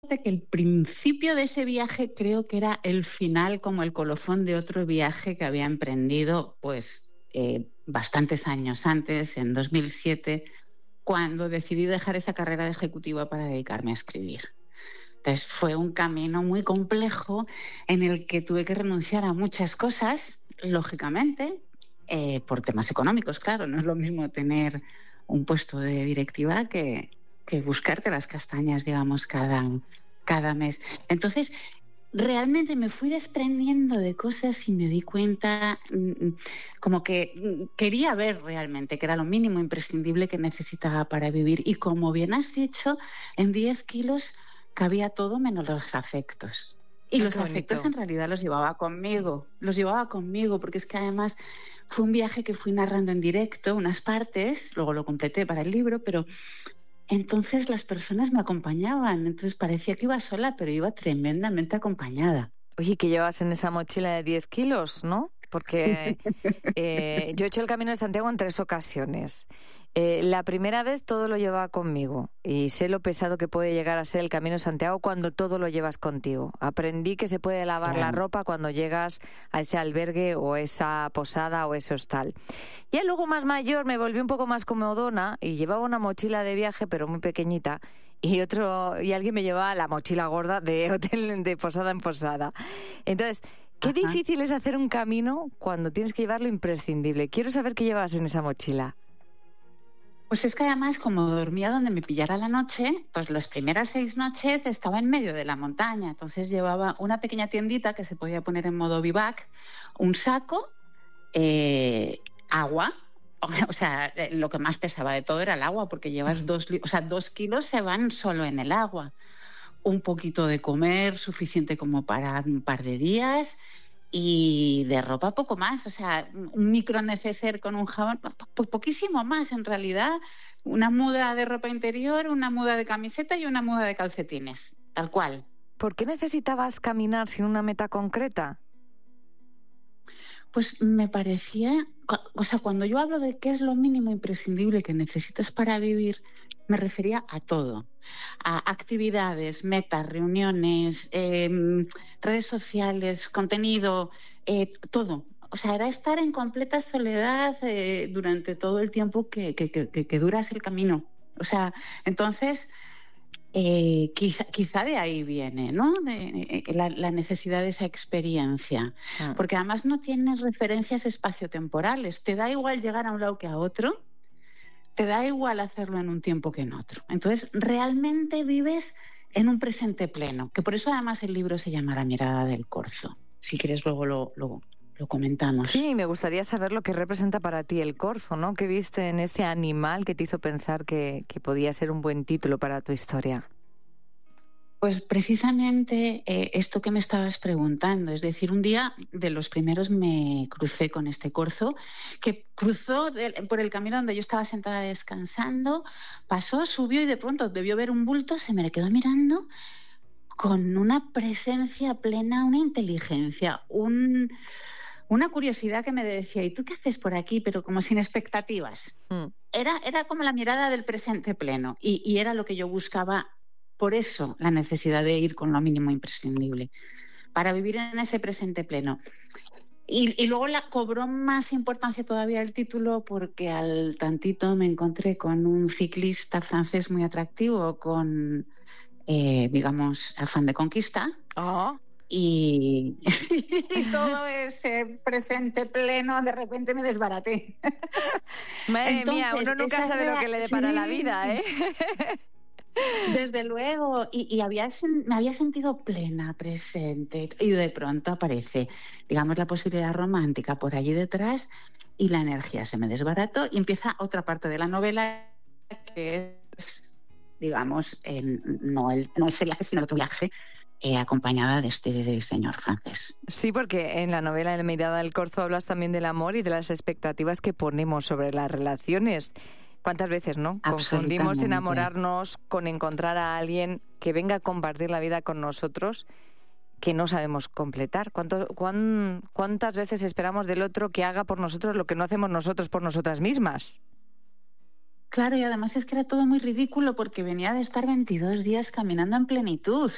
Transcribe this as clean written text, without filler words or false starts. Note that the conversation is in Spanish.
fíjate que el principio de ese viaje creo que era el final, como el colofón de otro viaje que había emprendido pues bastantes años antes, en 2007, cuando decidí dejar esa carrera de ejecutiva para dedicarme a escribir. Entonces fue un camino muy complejo en el que tuve que renunciar a muchas cosas, lógicamente, por temas económicos, claro. No es lo mismo tener un puesto de directiva que buscarte las castañas, digamos, cada mes. Entonces, realmente me fui desprendiendo de cosas y me di cuenta como que quería ver realmente que era lo mínimo imprescindible que necesitaba para vivir. Y como bien has dicho, en 10 kilos cabía todo menos los afectos. Y los afectos en realidad los llevaba conmigo, porque es que además fue un viaje que fui narrando en directo, unas partes, luego lo completé para el libro, pero entonces las personas me acompañaban, entonces parecía que iba sola, pero iba tremendamente acompañada. Oye, ¿qué llevas en esa mochila de 10 kilos, no? Porque yo he hecho el Camino de Santiago en 3 ocasiones. La primera vez todo lo llevaba conmigo y sé lo pesado que puede llegar a ser el Camino de Santiago cuando todo lo llevas contigo. Aprendí que se puede lavar la ropa cuando llegas a ese albergue o esa posada o ese hostal. Ya luego más mayor me volví un poco más comodona y llevaba una mochila de viaje pero muy pequeñita y alguien me llevaba la mochila gorda de hotel de posada en posada. Entonces, qué difícil es hacer un camino cuando tienes que llevar lo imprescindible. Quiero saber qué llevas en esa mochila. Pues es que además, como dormía donde me pillara la noche, pues las primeras 6 noches estaba en medio de la montaña. Entonces llevaba una pequeña tiendita que se podía poner en modo bivac, un saco, agua. O sea, lo que más pesaba de todo era el agua, porque llevas 2 kilos se van solo en el agua. Un poquito de comer, suficiente como para un par de días, y de ropa poco más. O sea, un micro neceser con un jabón, pues poquísimo más en realidad. Una muda de ropa interior, una muda de camiseta y una muda de calcetines, tal cual. ¿Por qué necesitabas caminar sin una meta concreta? Pues me parecía, o sea, cuando yo hablo de qué es lo mínimo imprescindible que necesitas para vivir, me refería a todo, a actividades, metas, reuniones, redes sociales, contenido, todo. O sea, era estar en completa soledad durante todo el tiempo que duras el camino. O sea, entonces quizá de ahí viene, ¿no? La necesidad de esa experiencia. Porque además no tienes referencias espaciotemporales. Te da igual llegar a un lado que a otro. Te da igual hacerlo en un tiempo que en otro. Entonces, realmente vives en un presente pleno, que por eso además el libro se llama La mirada del corzo. Si quieres luego lo comentamos. Sí, me gustaría saber lo que representa para ti el corzo, ¿no? ¿Qué viste en este animal que te hizo pensar que podía ser un buen título para tu historia? Pues precisamente esto que me estabas preguntando, es decir, un día de los primeros me crucé con este corzo que cruzó por el camino donde yo estaba sentada descansando, pasó, subió y de pronto debió ver un bulto, se me quedó mirando con una presencia plena, una inteligencia, una curiosidad que me decía, ¿y tú qué haces por aquí? Pero como sin expectativas. Era como la mirada del presente pleno y era lo que yo buscaba. Por eso la necesidad de ir con lo mínimo imprescindible, para vivir en ese presente pleno. Y luego cobró más importancia todavía el título porque al tantito me encontré con un ciclista francés muy atractivo, con, digamos, afán de conquista. Y todo ese presente pleno de repente me desbaraté. Madre mía, uno nunca sabe lo que le depara la vida, ¿eh? Desde luego, y me había sentido plena, presente, y de pronto aparece, digamos, la posibilidad romántica por allí detrás y la energía se me desbarató y empieza otra parte de la novela que es, digamos, no es el viaje, sino otro viaje acompañada de este señor francés. Sí, porque en la novela La mirada del corzo hablas también del amor y de las expectativas que ponemos sobre las relaciones. ¿Cuántas veces, no? Confundimos enamorarnos con encontrar a alguien que venga a compartir la vida con nosotros que no sabemos completar. ¿Cuántas veces esperamos del otro que haga por nosotros lo que no hacemos nosotros por nosotras mismas? Claro, y además es que era todo muy ridículo porque venía de estar 22 días caminando en plenitud.